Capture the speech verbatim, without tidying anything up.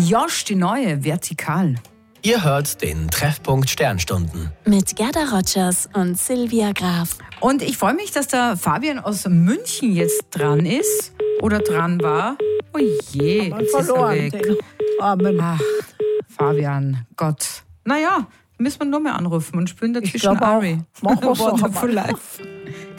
Josh, die neue Vertikal. Ihr hört den Treffpunkt Sternstunden. Mit Gerda Rogers und Silvia Graf. Und ich freue mich, dass der Fabian aus München jetzt dran ist. Oder dran war. Oh je, jetzt ist er weg. Ach, Fabian, Gott. Naja, müssen wir nur mehr anrufen und spielen dazwischen Ari. Machen wir so. Wonderful Life.